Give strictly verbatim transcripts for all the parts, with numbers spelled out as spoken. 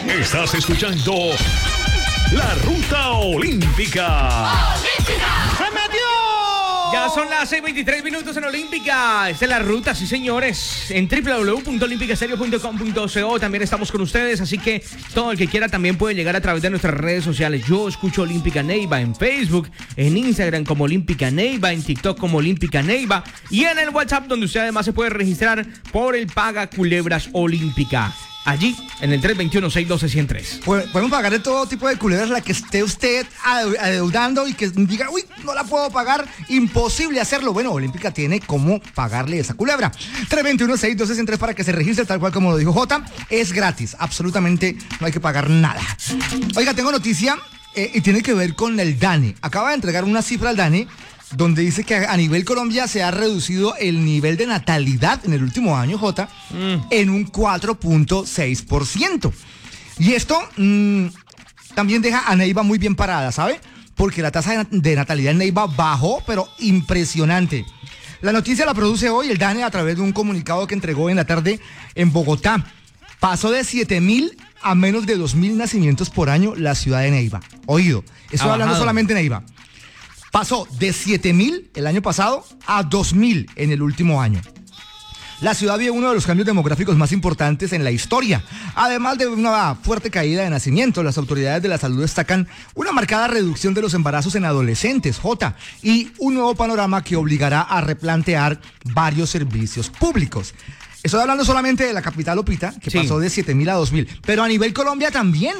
Estás escuchando La Ruta Olímpica. ¡Olímpica! ¡Se metió! Ya son las seis veintitrés minutos en Olímpica. Esta es la ruta, sí señores. En doble u doble u doble u punto olímpica estéreo punto com punto co también estamos con ustedes. Así que todo el que quiera también puede llegar a través de nuestras redes sociales. Yo escucho Olímpica Neiva en Facebook, en Instagram como Olímpica Neiva, en TikTok como Olímpica Neiva y en el WhatsApp, donde usted además se puede registrar por el Paga Culebras Olímpica. Allí, en el tres dos uno, seis uno dos, uno cero tres. Podemos pagarle todo tipo de culebras, la que esté usted adeudando y que diga, uy, no la puedo pagar, imposible hacerlo. Bueno, Olímpica tiene cómo pagarle esa culebra. tres dos uno, seis uno dos, uno tres para que se registre, tal cual como lo dijo Jota. Es gratis, absolutamente no hay que pagar nada. Oiga, tengo noticia eh, y tiene que ver con el DANE. Acaba de entregar una cifra al DANE donde dice que a nivel Colombia se ha reducido el nivel de natalidad en el último año, Jota, mm. en un cuatro punto seis por ciento. Y esto mmm, también deja a Neiva muy bien parada, ¿sabe? Porque la tasa de natalidad en Neiva bajó, pero impresionante. La noticia la produce hoy el DANE a través de un comunicado que entregó en la tarde en Bogotá. Pasó de siete mil a menos de dos mil nacimientos por año la ciudad de Neiva. Oído, estoy hablando solamente de Neiva. Pasó de siete mil el año pasado a dos mil en el último año. La ciudad vive uno de los cambios demográficos más importantes en la historia. Además de una fuerte caída de nacimientos, las autoridades de la salud destacan una marcada reducción de los embarazos en adolescentes, J, y un nuevo panorama que obligará a replantear varios servicios públicos. Estoy hablando solamente de la capital Opita, que sí. pasó de siete mil a dos mil, pero a nivel Colombia también.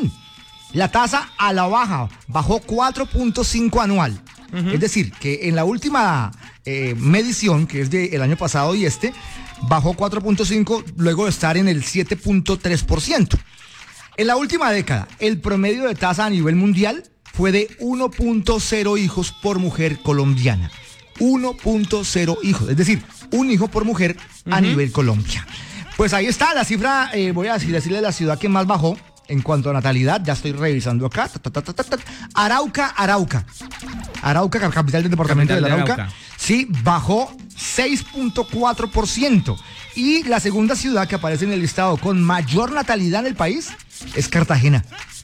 La tasa a la baja bajó cuatro punto cinco anual. Uh-huh. Es decir, que en la última eh, medición, que es del año pasado y este, bajó cuatro punto cinco luego de estar en el siete punto tres por ciento. En la última década, el promedio de tasa a nivel mundial fue de uno punto cero hijos por mujer colombiana. uno punto cero hijos, es decir, un hijo por mujer uh-huh. a nivel Colombia. Pues ahí está la cifra, eh, voy a decir, decirle la ciudad que más bajó en cuanto a natalidad, ya estoy revisando acá. Ta, ta, ta, ta, ta. Arauca, Arauca. Arauca, capital del departamento capital de Arauca. De Arauca. Sí, bajó seis punto cuatro por ciento. Y la segunda ciudad que aparece en el listado con mayor natalidad en el país es Cartagena.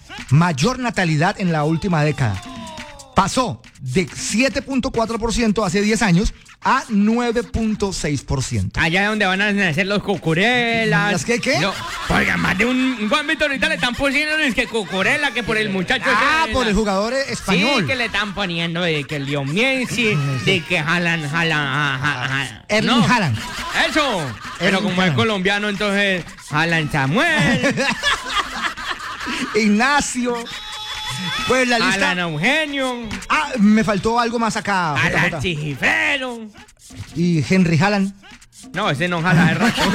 Mayor natalidad en la última década. Pasó de siete punto cuatro por ciento hace diez años a nueve punto seis por ciento. Allá donde van a nacer los cucurelas. ¿Las qué, qué? No, oiga, más de un Juan Víctor ahorita le están poniendo es que cucurela, que por el muchacho. Ah, ese, por la... el jugador español. Sí, que le están poniendo de que el Diomiensi, de que jalan, jalan, jalan. Erling no, Haaland. Eso. Pero como Haaland. Es colombiano, entonces jalan Samuel. Ignacio. Pues la lista. Alan Eugenio. Ah, me faltó algo más acá. Alan Chifrero. Y Henry Haaland. No, ese no jala de rato.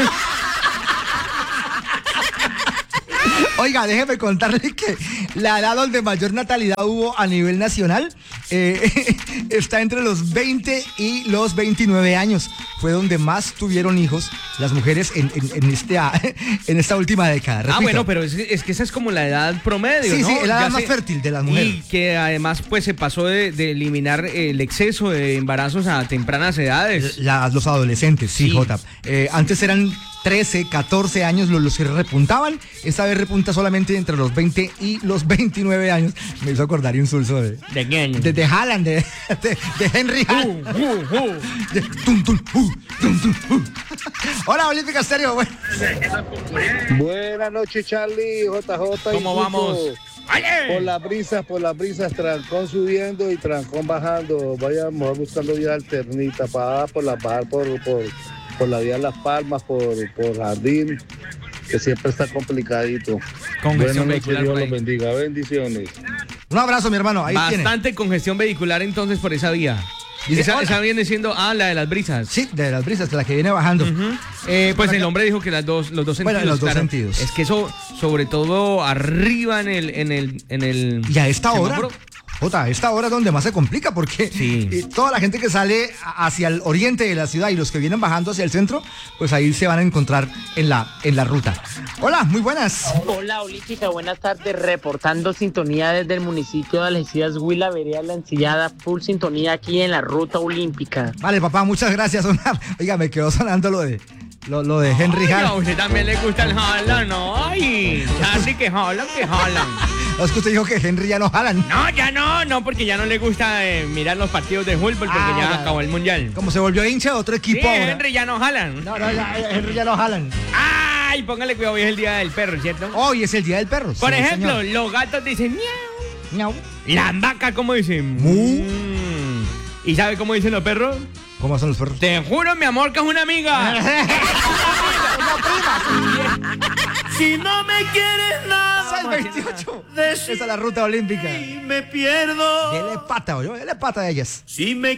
Oiga, déjeme contarle que la edad donde mayor natalidad hubo a nivel nacional eh, está entre los veinte y los veintinueve años. Fue donde más tuvieron hijos las mujeres en, en, en, este, en esta última década. Repito. Ah, bueno, pero es, es que esa es como la edad promedio, sí, ¿no? Sí, sí, la edad ya más se, fértil de las mujeres. Y que además pues se pasó de, de eliminar el exceso de embarazos a tempranas edades. La, los adolescentes, sí, sí. Jota. Eh, antes eran trece, catorce años los, los que repuntaban. Esta vez repunta solamente entre los veinte y los veintinueve años. Me hizo acordar insulso de... ¿De quién? De, de Haaland, de, de, de Henry Haaland. Uh, uh, uh. De, tum, tum, uh, tum, tum, uh. Hola, Olímpica Estéreo. Bueno. Buenas noches, Charlie, J J. ¿Cómo vamos? ¡Oye! Por las brisas, por las brisas, trancón subiendo y trancón bajando. Vayamos buscando vía alternita para por la bar, por... por por la vía de Las Palmas, por, por Jardín, que siempre está complicadito. Congestión bueno, vehicular. Dios los bendiga, bendiciones. Un abrazo, mi hermano. Ahí Bastante tiene. Congestión vehicular entonces por esa vía. Dice, esa, esa viene siendo, ah, la de las brisas. Sí, de las brisas, de la que viene bajando. Uh-huh. eh, pues el hombre dijo que las dos, los dos sentidos. Bueno, los dos claro, sentidos. Es que eso, sobre todo arriba en el, en el, en el. Y a esta hora. semáforo. Jota, esta hora es donde más se complica porque sí. toda la gente que sale hacia el oriente de la ciudad y los que vienen bajando hacia el centro, pues ahí se van a encontrar en la, en la ruta. Hola, muy buenas. Hola, Olímpica, buenas tardes. Reportando sintonía desde el municipio de Algeciras, Huila, Vereda La Encillada. Full sintonía aquí en la ruta olímpica. Vale, papá, muchas gracias. Oiga, me quedó sonando lo de... Lo, lo de Henry Haaland. A usted también le gusta el Haaland, ¿no? Ay, Charlie, que que jalan, que jalan. Es que usted dijo que Henry ya no jalan. No, ya no, no, porque ya no le gusta eh, mirar los partidos de fútbol porque Ah, ya ya. acabó el mundial. Como se volvió hincha de otro Sí, equipo ahora. Henry ya no jalan. No, no, ya, Henry ya no jalan. Ay, póngale cuidado, hoy es el día del perro, ¿cierto? Hoy es el día del perro. Por sí, ejemplo, señor. los gatos dicen miau. Miau. Las vacas, ¿cómo dicen? Mu. Mm. ¿Y sabe cómo dicen los perros? ¿Cómo son los perros? Te juro, mi amor, que es una amiga. Si no me quieres nada, seis veintiocho. de Esa es la ruta olímpica. me pierdo. Dele pata, oye, dele pata a ellas. Si me